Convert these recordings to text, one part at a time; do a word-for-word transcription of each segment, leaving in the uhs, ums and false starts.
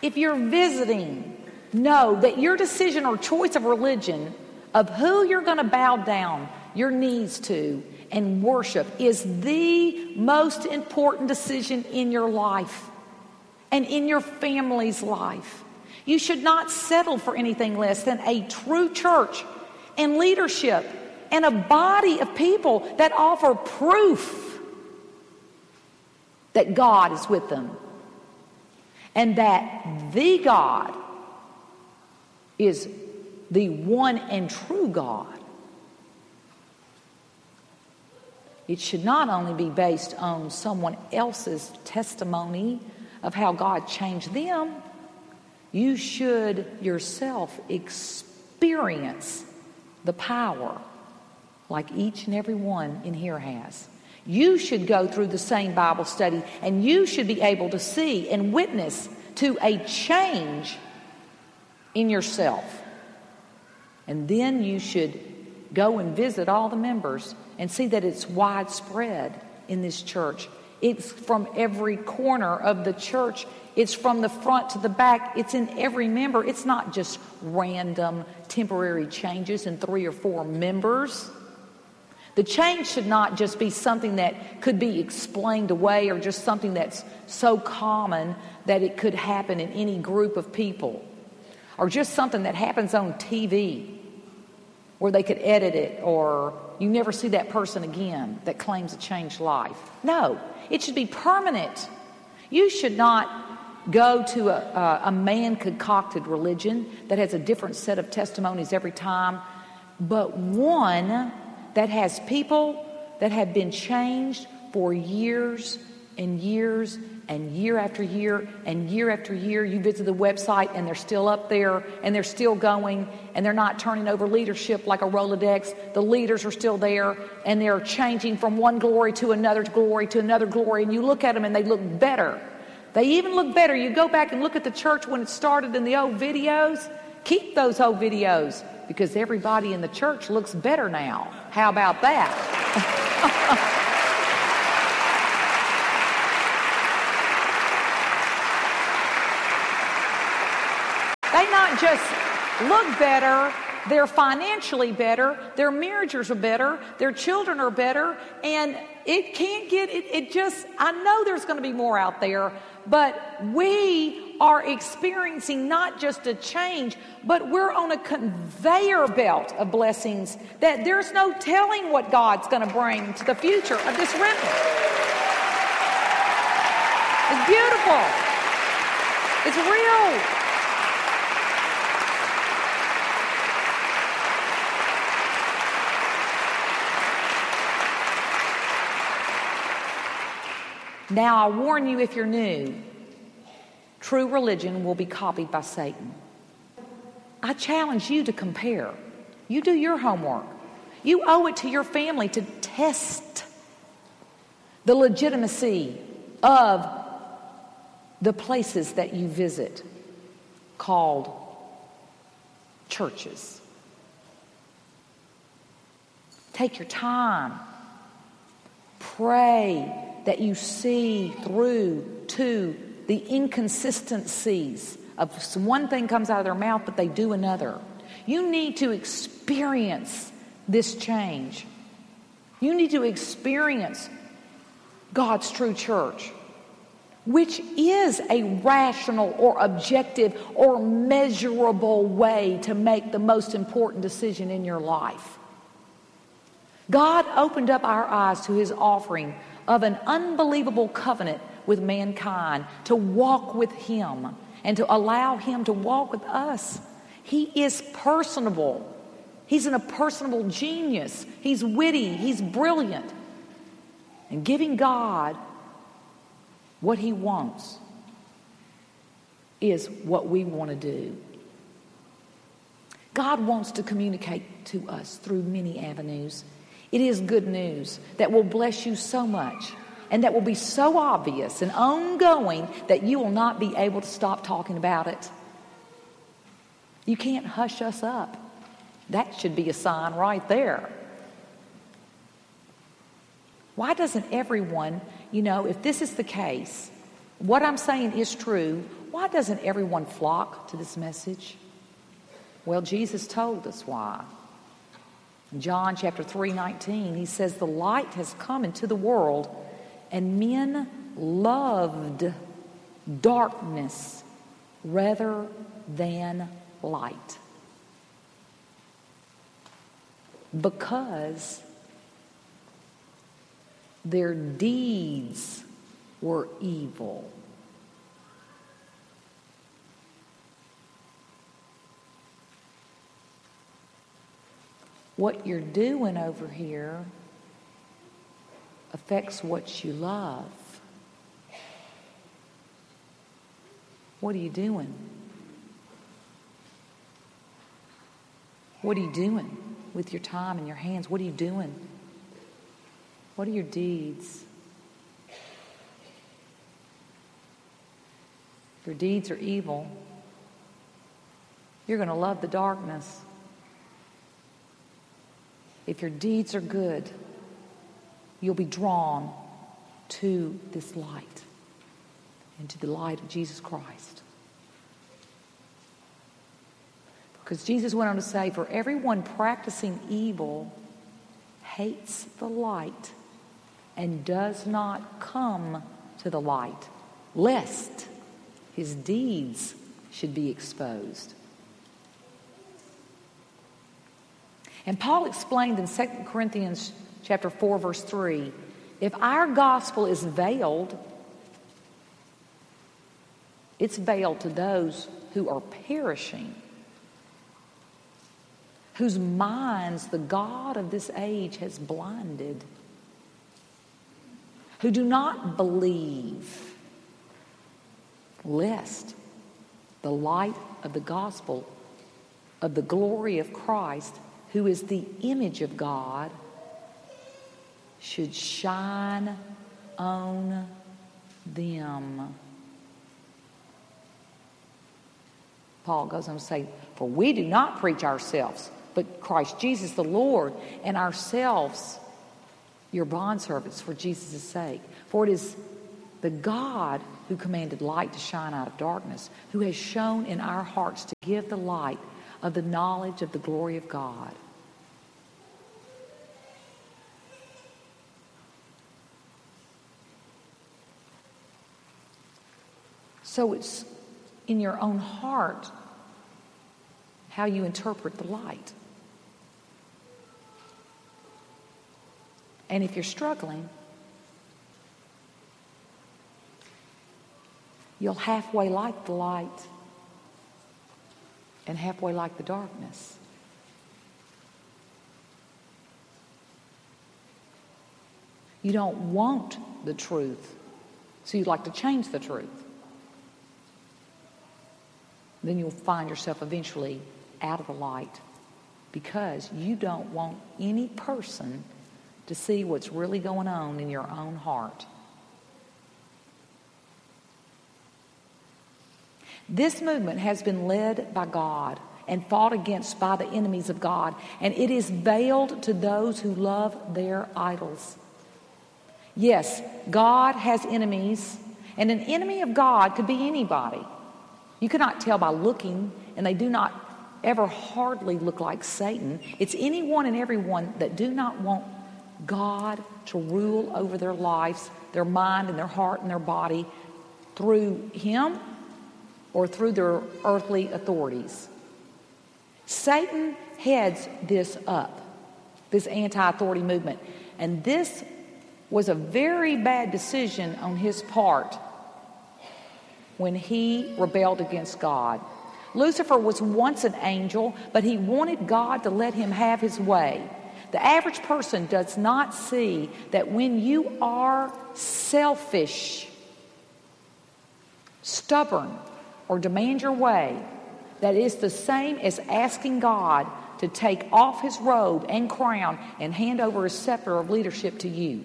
if you're visiting, know that your decision or choice of religion, of who you're going to bow down your knees to and worship, is the most important decision in your life and in your family's life. You should not settle for anything less than a true church and leadership and a body of people that offer proof that God is with them and that the God is the one and true God. It should not only be based on someone else's testimony of how God changed them. You should yourself experience the power like each and every one in here has. You should go through the same Bible study, and you should be able to see and witness to a change in yourself. And then you should go and visit all the members and see that it's widespread in this church. It's from every corner of the church. It's from the front to the back. It's in every member. It's not just random temporary changes in three or four members. The change should not just be something that could be explained away or just something that's so common that it could happen in any group of people, or just something that happens on T V where they could edit it, or you never see that person again that claims a changed life. No, it should be permanent. You should not go to a, a, a man-concocted religion that has a different set of testimonies every time, but one that has people that have been changed for years and years and year after year and year after year. You visit the website and they're still up there and they're still going, and they're not turning over leadership like a Rolodex. The leaders are still there and they're changing from one glory to another glory to another glory, and you look at them and they look better. They even look better. You go back and look at the church when it started in the old videos. Keep those old videos, because everybody in the church looks better now. How about that? They not just look better, they're financially better, their marriages are better, their children are better, and it can't get, it, it just, I know there's going to be more out there, but we are experiencing not just a change, but we're on a conveyor belt of blessings that there's no telling what God's going to bring to the future of this remnant. It's beautiful. It's real. Now, I warn you, if you're new, true religion will be copied by Satan. I challenge you to compare. You do your homework. You owe it to your family to test the legitimacy of the places that you visit, called churches. Take your time. Pray that you see through to the inconsistencies of one thing comes out of their mouth, but they do another. You need to experience this change. You need to experience God's true church, which is a rational or objective or measurable way to make the most important decision in your life. God opened up our eyes to his offering of an unbelievable covenant with mankind, to walk with him and to allow him to walk with us. He is personable. He's an, a personable genius. He's witty. He's brilliant. And giving God what he wants is what we want to do. God wants to communicate to us through many avenues. It is good news that will bless you so much and that will be so obvious and ongoing that you will not be able to stop talking about it. You can't hush us up. That should be a sign right there. Why doesn't everyone, you know, if this is the case, what I'm saying is true, Why doesn't everyone flock to this message? Well, Jesus told us why. In John chapter three nineteen, he says, the light has come into the world, and men loved darkness rather than light, because their deeds were evil. What you're doing over here affects what you love. What are you doing? What are you doing with your time and your hands? What are you doing? What are your deeds? If your deeds are evil, you're going to love the darkness. If your deeds are good, you'll be drawn to this light and to the light of Jesus Christ. Because Jesus went on to say, for everyone practicing evil hates the light and does not come to the light, lest his deeds should be exposed. And Paul explained in Second Corinthians chapter four, verse three, if our gospel is veiled, it's veiled to those who are perishing, whose minds the God of this age has blinded, who do not believe, lest the light of the gospel of the glory of Christ, who is the image of God, should shine on them. Paul goes on to say, for we do not preach ourselves, but Christ Jesus the Lord, and ourselves your bondservants for Jesus' sake. For it is the God who commanded light to shine out of darkness, who has shown in our hearts to give the light of the knowledge of the glory of God. So it's in your own heart how you interpret the light. And if you're struggling, you'll halfway like the light and halfway like the darkness. You don't want the truth, so you'd like to change the truth. Then you'll find yourself eventually out of the light because you don't want any person to see what's really going on in your own heart. This movement has been led by God and fought against by the enemies of God, and it is veiled to those who love their idols. Yes, God has enemies, and an enemy of God could be anybody. You cannot tell by looking, and they do not ever hardly look like Satan. It's anyone and everyone that do not want God to rule over their lives, their mind and their heart and their body through him or through their earthly authorities. Satan heads this up, this anti-authority movement. And this was a very bad decision on his part when he rebelled against God. Lucifer was once an angel, but he wanted God to let him have his way. The average person does not see that when you are selfish, stubborn, or demand your way, that is the same as asking God to take off his robe and crown and hand over his scepter of leadership to you.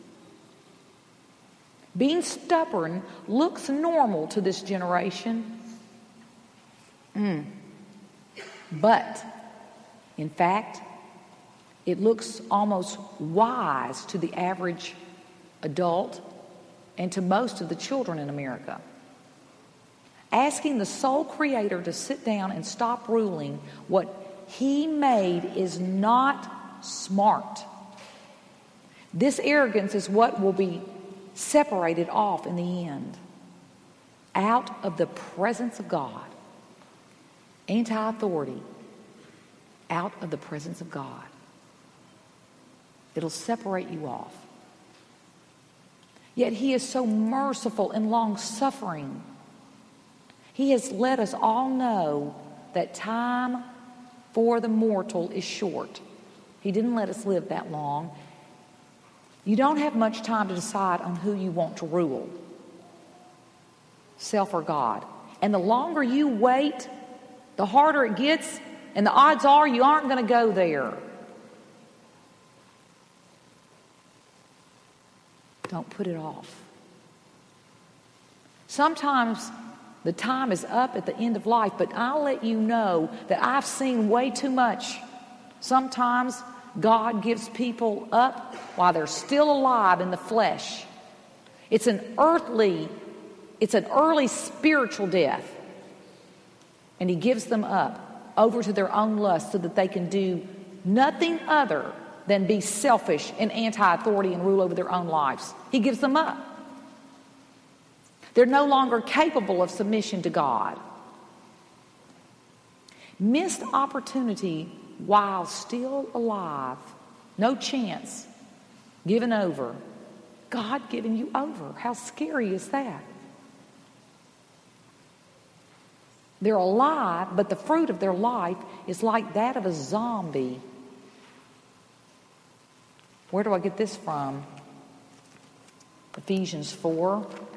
Being stubborn looks normal to this generation. Mm. But, in fact, it looks almost wise to the average adult and to most of the children in America. Asking the sole creator to sit down and stop ruling what he made is not smart. This arrogance is what will be separated off in the end. Out of the presence of God. Anti-authority. Out of the presence of God. It'll separate you off. Yet he is so merciful and long-suffering. He has let us all know that time for the mortal is short. He didn't let us live that long. You don't have much time to decide on who you want to rule, self or God. And the longer you wait, the harder it gets, and the odds are you aren't going to go there. Don't put it off. Sometimes the time is up at the end of life, but I'll let you know that I've seen way too much. Sometimes God gives people up while they're still alive in the flesh. It's an earthly, it's an early spiritual death. And he gives them up over to their own lust so that they can do nothing other than be selfish and anti-authority and rule over their own lives. He gives them up. They're no longer capable of submission to God. Missed opportunity while still alive. No chance. Given over. God giving you over. How scary is that? They're alive, but the fruit of their life is like that of a zombie. Where do I get this from? Ephesians four.